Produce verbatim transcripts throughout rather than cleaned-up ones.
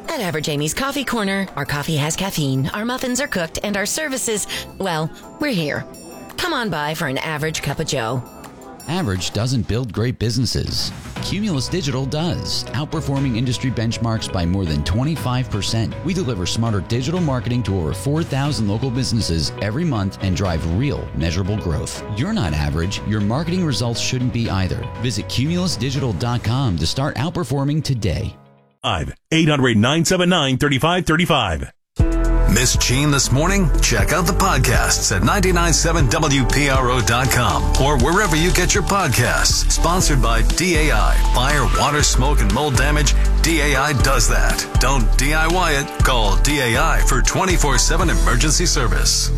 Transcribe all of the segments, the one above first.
At Average Amy's Coffee Corner, our coffee has caffeine, our muffins are cooked, and our services, well, we're here. Come on by for an average cup of joe. Average doesn't build great businesses. Cumulus Digital does, outperforming industry benchmarks by more than twenty-five percent. We deliver smarter digital marketing to over four thousand local businesses every month and drive real, measurable growth. You're not average. Your marketing results shouldn't be either. Visit cumulus digital dot com to start outperforming today. eight hundred, nine seven nine, three five three five. Miss Jean this morning? Check out the podcasts at nine nine seven W P R O dot com or wherever you get your podcasts. Sponsored by D A I. Fire, water, smoke, and mold damage. D A I does that. Don't D I Y it. Call D A I for twenty-four seven emergency service.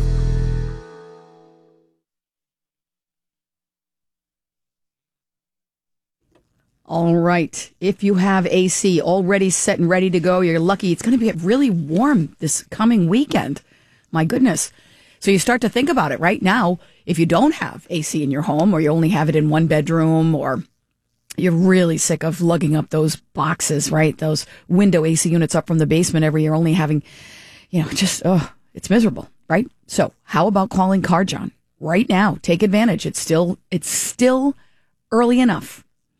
All right. If you have A C already set and ready to go, you're lucky. It's going to be really warm this coming weekend. My goodness. So you start to think about it right now. If you don't have A C in your home, or you only have it in one bedroom, or you're really sick of lugging up those boxes, right? Those window A C units up from the basement every year, only having, you know, just, oh, it's miserable, right? So how about calling Car John right now? Take advantage. It's still, it's still early enough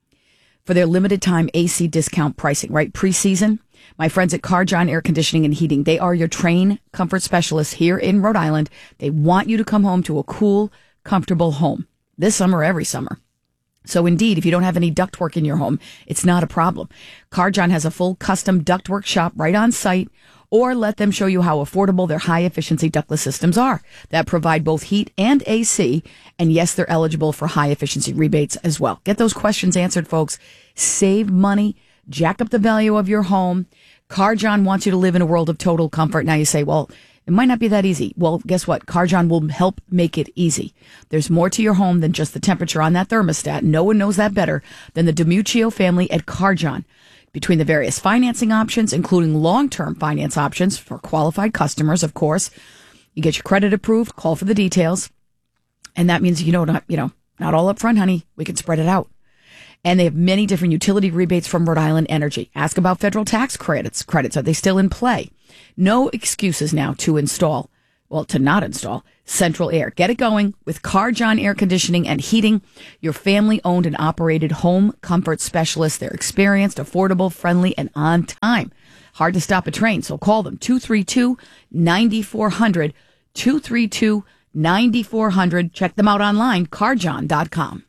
for their limited time A C discount pricing, right? Pre-season. My friends at Car John Air Conditioning and Heating, they are your Trane comfort specialists here in Rhode Island. They want you to come home to a cool, comfortable home this summer, every summer. So indeed, if you don't have any ductwork in your home, it's not a problem. Car John has a full custom ductwork shop right on site, or let them show you how affordable their high-efficiency ductless systems are that provide both heat and A C. And yes, they're eligible for high-efficiency rebates as well. Get those questions answered, folks. Save money. Jack up the value of your home. Car John wants you to live in a world of total comfort. Now you say, well, it might not be that easy. Well, guess what? Car John will help make it easy. There's more to your home than just the temperature on that thermostat. No one knows that better than the DiMuccio family at Car John. Between the various financing options, including long-term finance options for qualified customers, of course, you get your credit approved, call for the details. And that means, you know, not, you know, not all up front, honey. We can spread it out. And they have many different utility rebates from Rhode Island Energy. Ask about federal tax credits. Credits, are they still in play? No excuses now to install, well, to not install Central Air. Get it going with Car John Air Conditioning and Heating, your family-owned and operated home comfort specialist. They're experienced, affordable, friendly, and on time. Hard to stop a train, so call them two three two, nine four zero zero, two three two, nine four zero zero. Check them out online, car john dot com.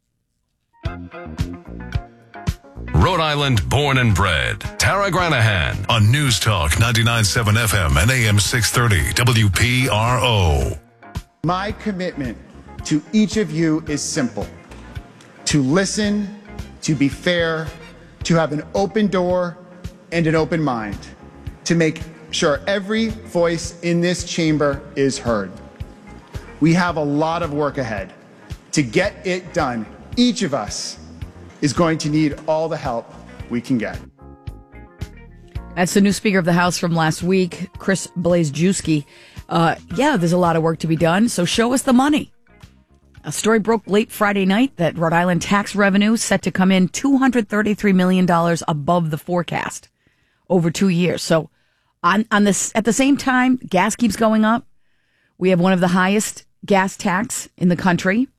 Rhode Island born and bred. Tara Granahan on News Talk ninety-nine point seven F M and A M six thirty W P R O. My commitment to each of you is simple. To listen, to be fair, to have an open door and an open mind. To make sure every voice in this chamber is heard. We have a lot of work ahead. To get it done, each of us is going to need all the help we can get. That's the new Speaker of the House from last week, Chris Blazejewski. Uh, yeah, there's a lot of work to be done, so show us the money. A story broke late Friday night that Rhode Island tax revenue is set to come in two hundred thirty-three million dollars above the forecast over two years. So on, on this, at the same time, gas keeps going up. We have one of the highest gas tax in the country.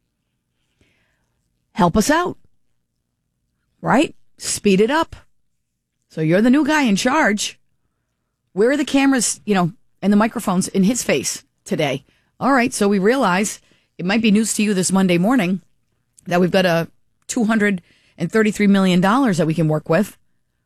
Help us out, right? Speed it up. So you're the new guy in charge. Where are the cameras, you know, and the microphones in his face today? All right, so we realize it might be news to you this Monday morning that we've got a two hundred thirty-three million dollars that we can work with.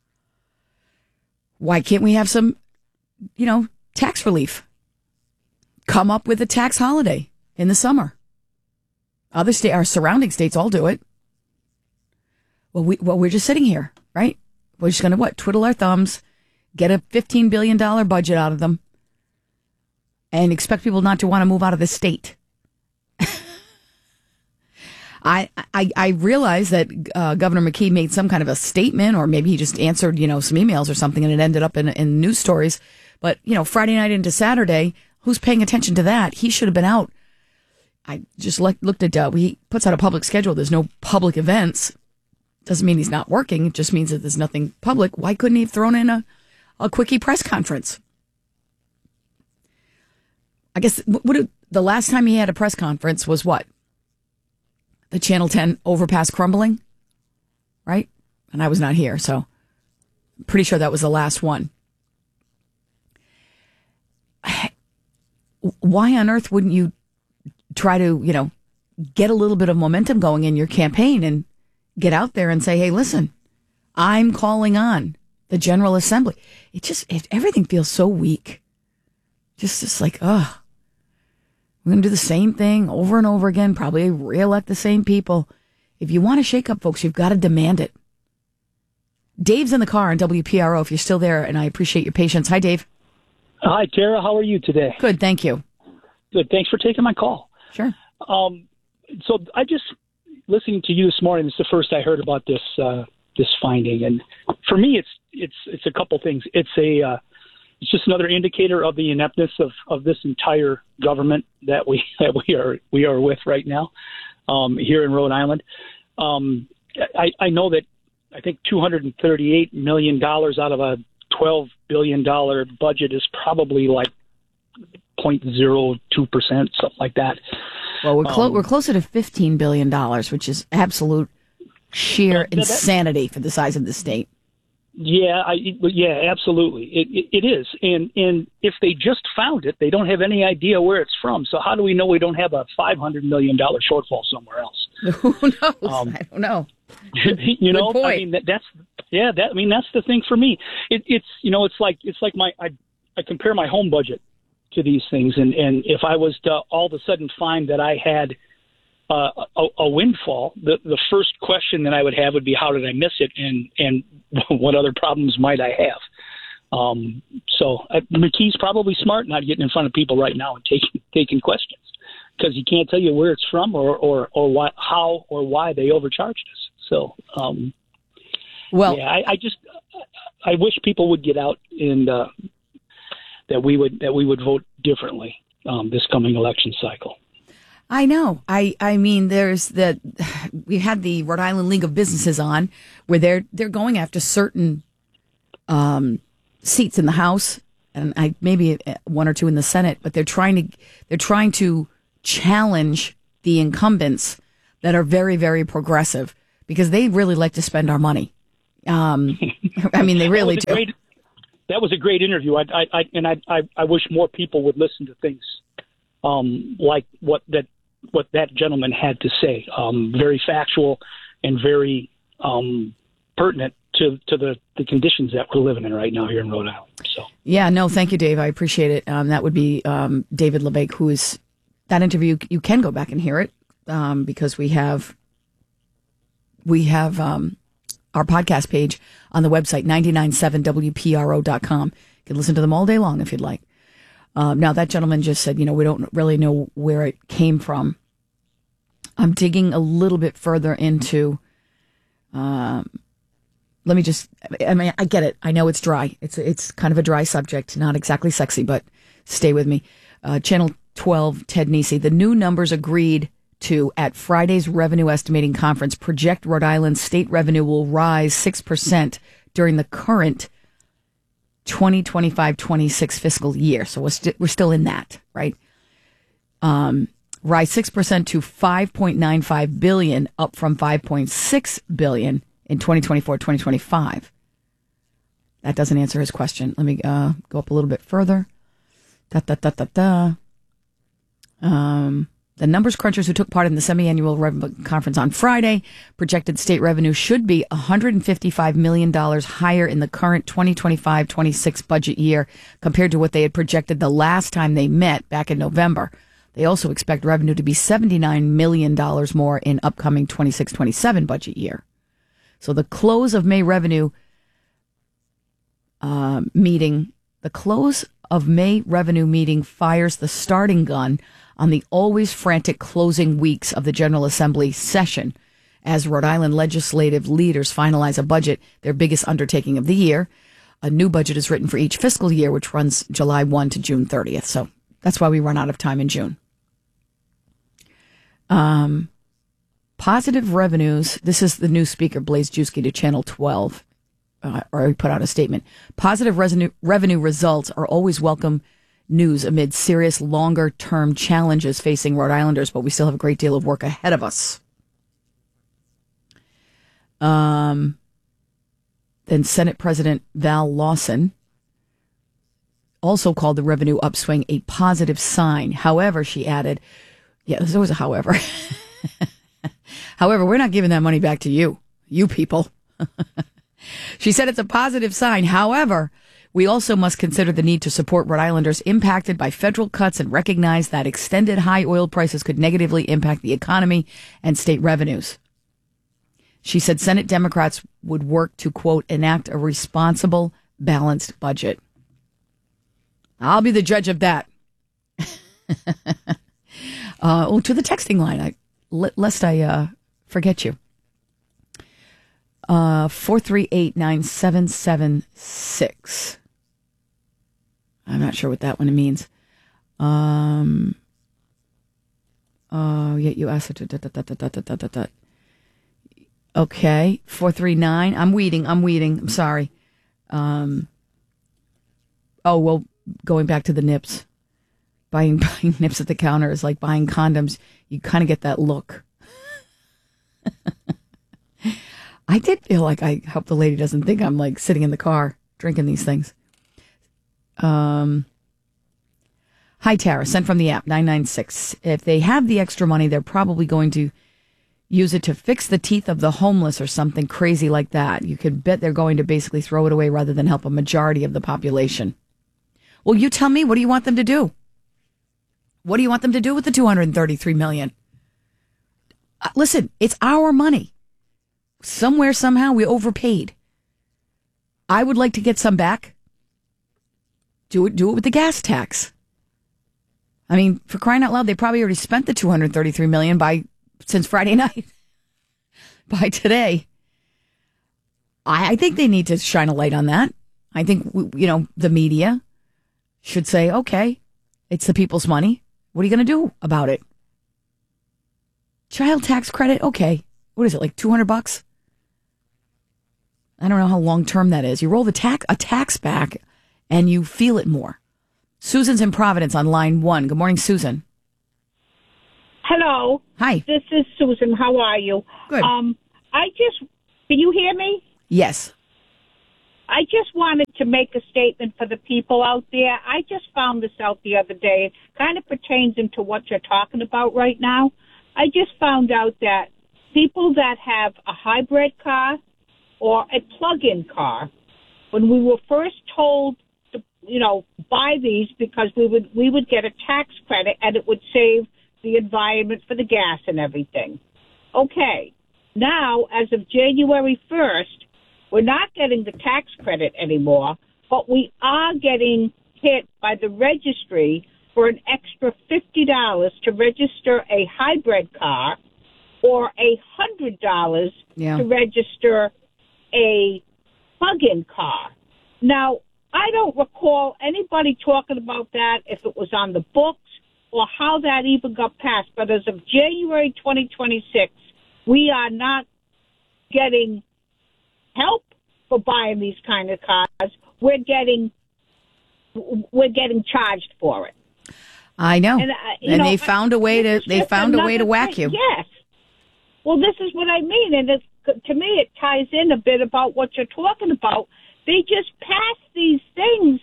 Why can't we have some, you know, tax relief? Come up with a tax holiday in the summer. Other state, our surrounding states all do it. Well, we, well, we're just sitting here, right? We're just going to, what, twiddle our thumbs, get a fifteen billion dollars budget out of them, and expect people not to want to move out of the state. I, I I realize that uh, Governor McKee made some kind of a statement, or maybe he just answered, you know, some emails or something, and it ended up in, in news stories. But, you know, Friday night into Saturday, who's paying attention to that? He should have been out. I just look, looked at, uh, he puts out a public schedule. There's no public events. Doesn't mean he's not working. It just means that there's nothing public. Why couldn't he have thrown in a, a quickie press conference. I guess what it, the last time he had a press conference was what? The Channel ten overpass crumbling, right? And I was not here, so I'm pretty sure that was the last one. Why on earth wouldn't you try to, you know, get a little bit of momentum going in your campaign and get out there and say, hey, listen, I'm calling on the General Assembly. It just, it, everything feels so weak. Just, just like, ugh. We're going to do the same thing over and over again, probably reelect the same people. If you want to shake up, folks, you've got to demand it. Dave's in the car on W P R O if you're still there, and I appreciate your patience. Hi, Dave. Hi, Tara. How are you today? Good, thank you. Good. Thanks for taking my call. Sure. Um, so I just, listening to you this morning, it's the first I heard about this uh, this finding. And for me, it's it's it's a couple things. It's a uh, it's just another indicator of the ineptness of, of this entire government that we that we are we are with right now um, here in Rhode Island. Um, I, I know that I think two hundred thirty-eight million dollars out of a twelve billion dollars budget is probably like zero point zero two percent, something like that. Well, we're, clo- um, we're closer to fifteen billion dollars, which is absolute sheer that, that, insanity for the size of the state. Yeah, I, yeah, absolutely. It, it, it is. And and if they just found it, they don't have any idea where it's from. So how do we know we don't have a five hundred million dollars shortfall somewhere else? Who knows? Um, I don't know. you know, Good point. I mean, that, that's, yeah, that, I mean, that's the thing for me. It, it's, you know, it's like, it's like my, I, I compare my home budget to these things. And, and if I was to all of a sudden find that I had uh, a, a windfall, the, the first question that I would have would be, how did I miss it? And, and what other problems might I have? Um, so uh, McKee's probably smart not getting in front of people right now and taking, taking questions, because he can't tell you where it's from or, or, or why, how or why they overcharged us. So, um, well, yeah, I, I just, I wish people would get out and, uh, that we would, that we would vote differently, um, this coming election cycle. I know. I, I mean, there's the, we had the Rhode Island League of Businesses on where they're, they're going after certain, um, seats in the House and I, maybe one or two in the Senate, but they're trying to, they're trying to challenge the incumbents that are very, very progressive because they really like to spend our money. Um, I mean, they really do. Great, that was a great interview. I, I, I and I, I, I wish more people would listen to things um, like what that what that gentleman had to say. Um, very factual and very um, pertinent to to the, the conditions that we're living in right now here in Rhode Island. So yeah, no, thank you, Dave. I appreciate it. Um, that would be um, David LeBake, who is that interview. You can go back and hear it um, because we have we have. Um, our podcast page on the website, nine nine seven W P R O dot com. You can listen to them all day long if you'd like. Um, now, that gentleman just said, you know, we don't really know where it came from. I'm digging a little bit further into, um, let me just, I mean, I get it. I know it's dry. It's, it's kind of a dry subject, not exactly sexy, but stay with me. Uh, Channel twelve, Ted Nesi, the new numbers agreed to at Friday's revenue estimating conference project Rhode Island's state revenue will rise six percent during the current twenty twenty-five twenty-six fiscal year. So we're, st- we're still in that, right? Um, rise six percent to five point nine five billion dollars, up from five point six billion dollars in twenty twenty-four twenty twenty-five. That doesn't answer his question. Let me uh, go up a little bit further. Da, da, da, da, da. Um... The numbers crunchers who took part in the semi-annual revenue conference on Friday projected state revenue should be one hundred fifty-five million dollars higher in the current twenty twenty-five twenty-six budget year compared to what they had projected the last time they met back in November. They also expect revenue to be seventy-nine million dollars more in upcoming twenty-six twenty-seven budget year. So the close of May revenue uh, meeting, the close of May revenue meeting fires the starting gun on the always frantic closing weeks of the General Assembly session as Rhode Island legislative leaders finalize a budget, their biggest undertaking of the year. A new budget is written for each fiscal year, which runs July first to June thirtieth. So that's why we run out of time in June. Um, positive revenues. This is the new speaker, Blaise Juski, to Channel twelve. uh, or put out a statement. Positive revenue, revenue results are always welcome news amid serious longer-term challenges facing Rhode Islanders, but we still have a great deal of work ahead of us. Um, then Senate President Val Lawson also called the revenue upswing a positive sign. However, she added, yeah, there's always a however. However, we're not giving that money back to you, you people. She said it's a positive sign. However, we also must consider the need to support Rhode Islanders impacted by federal cuts and recognize that extended high oil prices could negatively impact the economy and state revenues. She said Senate Democrats would work to, quote, enact a responsible, balanced budget. I'll be the judge of that. uh, oh, to the texting line, I, lest I uh, forget you. Uh, four three eight, nine seven seven six. I'm not sure what that one means. Um. Oh, yeah, you asked it. Okay, four three nine. I'm weeding. I'm weeding. I'm sorry. Um. Oh, well, going back to the nips. Buying, buying nips at the counter is like buying condoms. You kind of get that look. I did feel like I hope the lady doesn't think I'm like sitting in the car drinking these things. Um, hi, Tara, sent from the app, nine nine six. If they have the extra money, they're probably going to use it to fix the teeth of the homeless or something crazy like that. You could bet they're going to basically throw it away rather than help a majority of the population. Well, you tell me, what do you want them to do? What do you want them to do with the two hundred thirty-three million dollars? Uh, listen, it's our money. Somewhere, somehow, we overpaid. I would like to get some back. Do it, do it with the gas tax. I mean, for crying out loud, they probably already spent the two hundred thirty-three million dollars by since Friday night. By today. I, I think they need to shine a light on that. I think, you know, the media should say, okay, it's the people's money. What are you going to do about it? Child tax credit? Okay. What is it, like two hundred bucks? I don't know how long term that is. You roll the tax, a tax back and you feel it more. Susan's in Providence on line one. Good morning, Susan. Hello. Hi. This is Susan. How are you? Good. Um, I just, can you hear me? Yes. I just wanted to make a statement for the people out there. I just found this out the other day. It kind of pertains into what you're talking about right now. I just found out that people that have a hybrid car or a plug-in car, when we were first told to, you know, buy these because we would we would get a tax credit and it would save the environment for the gas and everything. Okay, now as of January first, we're not getting the tax credit anymore, but we are getting hit by the registry for an extra fifty dollars to register a hybrid car or a one hundred dollars yeah. to register a plug-in car. Now, I don't recall anybody talking about that, if it was on the books or how that even got passed. But as of January twenty twenty-six, we are not getting help for buying these kind of cars. We're getting we're getting charged for it. I know, and, uh, and know, they found a way to they found a way to whack thing. you. Yes. Well, this is what I mean, and it's, to me, it ties in a bit about what you're talking about. They just pass these things.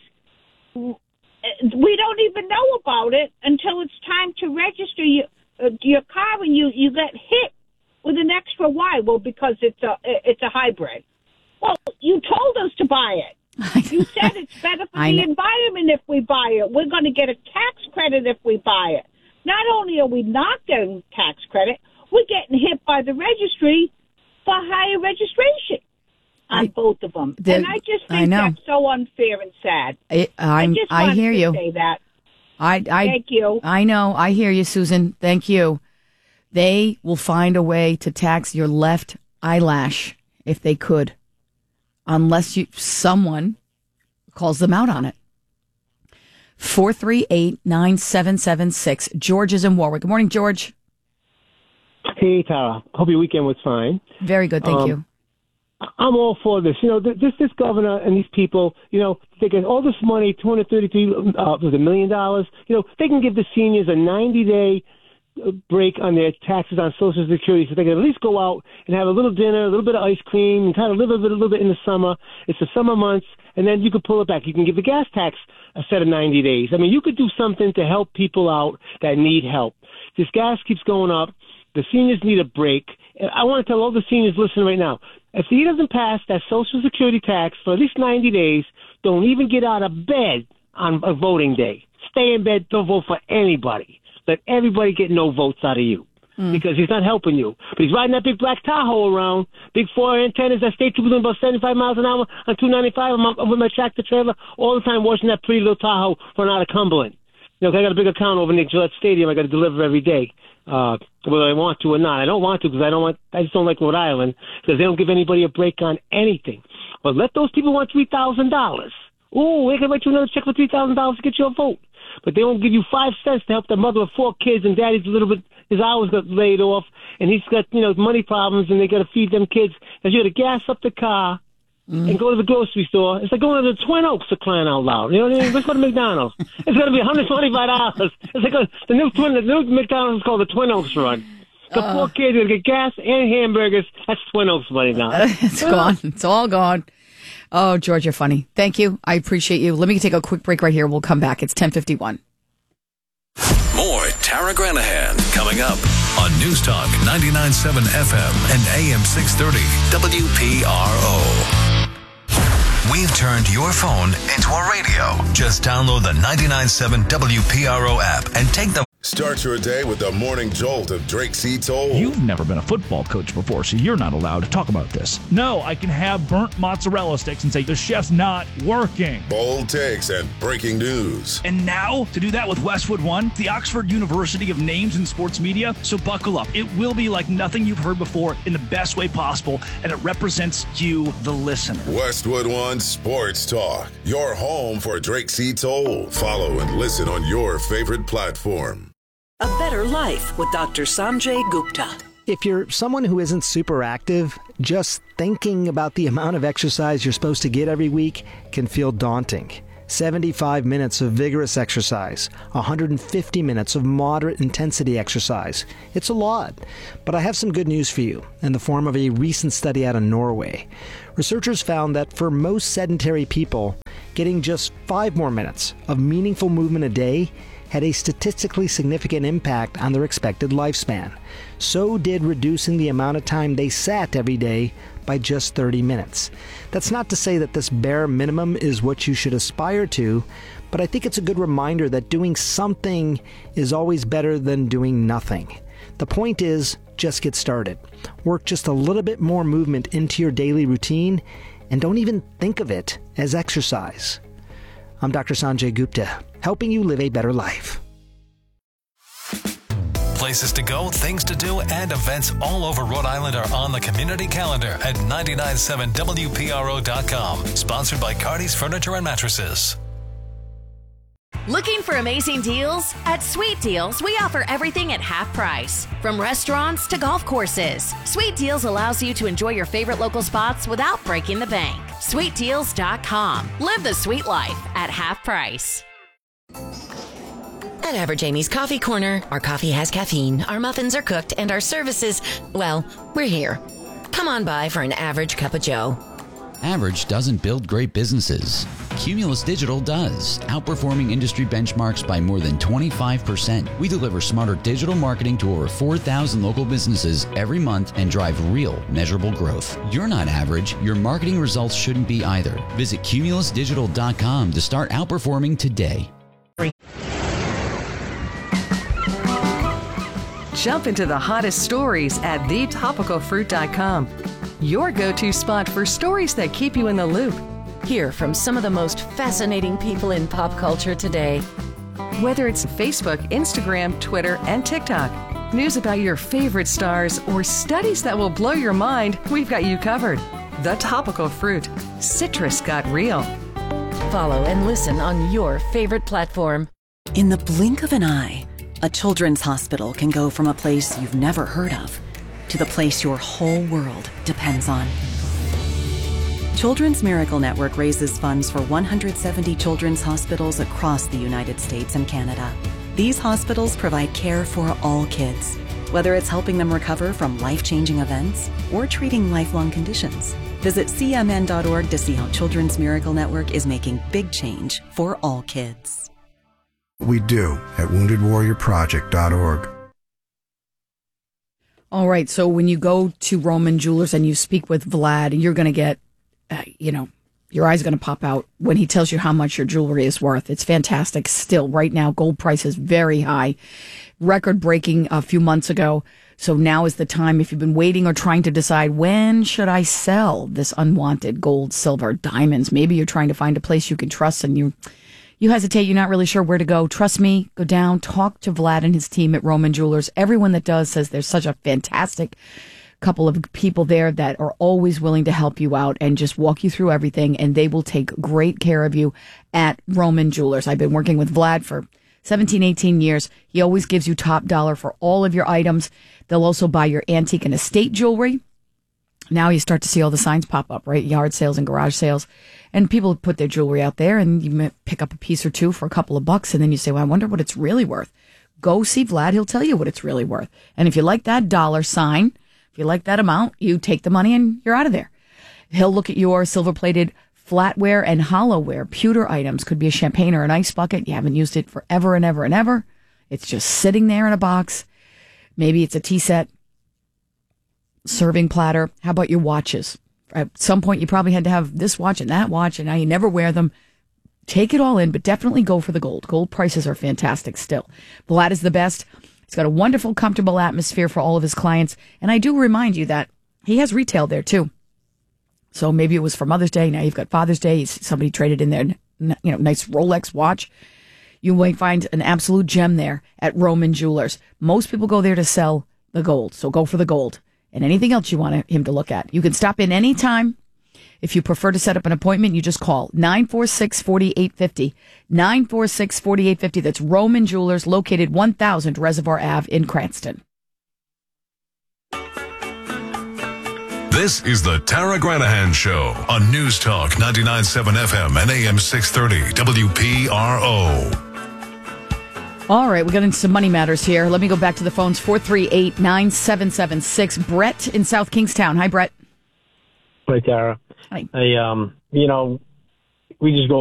We don't even know about it until it's time to register your, uh, your car, and you, you get hit with an extra why? Well, because it's a it's a hybrid. Well, you told us to buy it. You said it's better for the environment if we buy it. We're going to get a tax credit if we buy it. Not only are we not getting tax credit, we're getting hit by the registry for higher registration on I, both of them. The, and I just think I that's so unfair and sad. I, I'm, I just I wanted hear to you. say that. I, I, Thank you. I know. I hear you, Susan. Thank you. They will find a way to tax your left eyelash if they could, unless you someone calls them out on it. four three eight, nine seven seven six. George is in Warwick. Good morning, George. Hey, Tara. Hope your weekend was fine. Very good, thank um, you. I'm all for this. You know, this this governor and these people, you know, they get all this money, two hundred thirty-three uh, was a million dollars. You know, they can give the seniors a ninety-day break on their taxes on Social Security, so they can at least go out and have a little dinner, a little bit of ice cream, and kind of live a bit, a little bit in the summer. It's the summer months, and then you can pull it back. You can give the gas tax a set of ninety days. I mean, you could do something to help people out that need help. This gas keeps going up. The seniors need a break. I want to tell all the seniors listening right now, if he doesn't pass that Social Security tax for at least ninety days, don't even get out of bed on a voting day. Stay in bed. Don't vote for anybody. Let everybody get no votes out of you mm. because he's not helping you. But he's riding that big black Tahoe around, big four antennas that stay doing about seventy-five miles an hour on two ninety-five. I'm with my tractor trailer all the time watching that pretty little Tahoe run out of Cumberland. You know, I got a big account over near Gillette Stadium. I got to deliver every day, uh, whether I want to or not. I don't want to because I don't want. I just don't like Rhode Island because they don't give anybody a break on anything. But let those people want three thousand dollars. Ooh, they can write you another check for three thousand dollars to get your vote. But they won't give you five cents to help the mother of four kids, and daddy's a little bit, his hours got laid off, and he's got, you know, money problems, and they got to feed them kids. And you got to gas up the car mm. and go to the grocery store. It's like going to the Twin Oaks for crying out loud. You know what I mean? Let's go to McDonald's. It's going to be one hundred twenty-five dollars. It's like a, the new Twin, the new McDonald's is called the Twin Oaks run. The uh, poor kids are going to get gas and hamburgers. That's Twin Oaks money now. It's gone. It's all gone. Oh, George, you're funny. Thank you. I appreciate you. Let me take a quick break right here. We'll come back. It's ten fifty-one. More Tara Granahan coming up on News Talk ninety-nine point seven F M and A M six thirty W P R O. We've turned your phone into a radio. Just download the ninety-nine point seven W P R O app and take the Start your day with the morning jolt of Drake C. Toll. You've never been a football coach before, so you're not allowed to talk about this. No, I can have burnt mozzarella sticks and say, the chef's not working. Bold takes and breaking news. And now, to do that with Westwood One, the Oxford University of names in sports media, so buckle up. It will be like nothing you've heard before in the best way possible, and it represents you, the listener. Westwood One Sports Talk, your home for Drake C. Toll. Follow and listen on your favorite platform. A better life with Doctor Sanjay Gupta. If you're someone who isn't super active, just thinking about the amount of exercise you're supposed to get every week can feel daunting. seventy-five minutes of vigorous exercise, one hundred fifty minutes of moderate intensity exercise. It's a lot, but I have some good news for you in the form of a recent study out of Norway. Researchers found that for most sedentary people, getting just five more minutes of meaningful movement a day had a statistically significant impact on their expected lifespan. So did reducing the amount of time they sat every day by just thirty minutes. That's not to say that this bare minimum is what you should aspire to, but I think it's a good reminder that doing something is always better than doing nothing. The point is, just get started. Work just a little bit more movement into your daily routine, and don't even think of it as exercise. I'm Doctor Sanjay Gupta, helping you live a better life. Places to go, things to do, and events all over Rhode Island are on the community calendar at ninety-nine point seven W P R O dot com. Sponsored by Cardi's Furniture and Mattresses. Looking for amazing deals? At Sweet Deals, we offer everything at half price. From restaurants to golf courses, Sweet Deals allows you to enjoy your favorite local spots without breaking the bank. sweet deals dot com. Live the sweet life at half price. At Average Amy's Coffee Corner, our coffee has caffeine, our muffins are cooked, and our services, well, we're here. Come on by for an average cup of joe. Average doesn't build great businesses. Cumulus Digital does, outperforming industry benchmarks by more than twenty-five percent. We deliver smarter digital marketing to over four thousand local businesses every month and drive real, measurable growth. You're not average. Your marketing results shouldn't be either. Visit cumulus digital dot com to start outperforming today. Jump into the hottest stories at the topical fruit dot com. Your go-to spot for stories that keep you in the loop. Hear from some of the most fascinating people in pop culture today. Whether it's Facebook, Instagram, Twitter, and TikTok, news about your favorite stars, or studies that will blow your mind, we've got you covered. The Topical Fruit. Citrus got real. Follow and listen on your favorite platform. In the blink of an eye, a children's hospital can go from a place you've never heard of to the place your whole world depends on. Children's Miracle Network raises funds for one hundred seventy children's hospitals across the United States and Canada. These hospitals provide care for all kids, whether it's helping them recover from life-changing events or treating lifelong conditions. Visit C M N dot org to see how Children's Miracle Network is making big change for all kids. We do at wounded warrior project dot org. All right, so when you go to Roman Jewelers and you speak with Vlad, you're going to get, uh, you know, your eyes are going to pop out when he tells you how much your jewelry is worth. It's fantastic still. Right now, gold price is very high, record-breaking a few months ago. So now is the time, if you've been waiting or trying to decide, when should I sell this unwanted gold, silver, diamonds? Maybe you're trying to find a place you can trust and you you hesitate, you're not really sure where to go. Trust me, go down, talk to Vlad and his team at Roman Jewelers. Everyone that does says there's such a fantastic couple of people there that are always willing to help you out and just walk you through everything, and they will take great care of you at Roman Jewelers. I've been working with Vlad for seventeen, eighteen years. He always gives you top dollar for all of your items. They'll also buy your antique and estate jewelry. Now you start to see all the signs pop up, right? Yard sales and garage sales. And people put their jewelry out there, and you may pick up a piece or two for a couple of bucks, and then you say, well, I wonder what it's really worth. Go see Vlad. He'll tell you what it's really worth. And if you like that dollar sign, if you like that amount, you take the money and you're out of there. He'll look at your silver-plated flatware and hollowware, pewter items. Could be a champagne or an ice bucket. You haven't used it forever and ever and ever. It's just sitting there in a box. Maybe it's a tea set, serving platter. How about your watches? At some point, you probably had to have this watch and that watch, and now you never wear them. Take it all in, but definitely go for the gold. Gold prices are fantastic still. Vlad is the best. He's got a wonderful, comfortable atmosphere for all of his clients. And I do remind you that he has retail there, too. So maybe it was for Mother's Day. Now you've got Father's Day. Somebody traded in their, you know, nice Rolex watch. You might find an absolute gem there at Roman Jewelers. Most people go there to sell the gold. So go for the gold. And anything else you want him to look at. You can stop in anytime. If you prefer to set up an appointment, you just call nine four six, four eight five zero. nine four six, four eight five zero. That's Roman Jewelers, located one thousand Reservoir Avenue in Cranston. This is the Tara Granahan Show on News Talk ninety-nine point seven F M and A M six thirty W P R O. All right, we got into some money matters here. Let me go back to the phones. four three eight, nine seven seven six. Brett in South Kingstown. Hi, Brett. Hi, Tara. Hi. I, um, you know, we just go